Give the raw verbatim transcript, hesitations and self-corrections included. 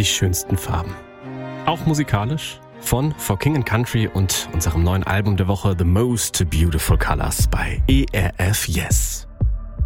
die schönsten Farben. Auch musikalisch von For King and Country und unserem neuen Album der Woche The Most Beautiful Colors bei E R F Yes.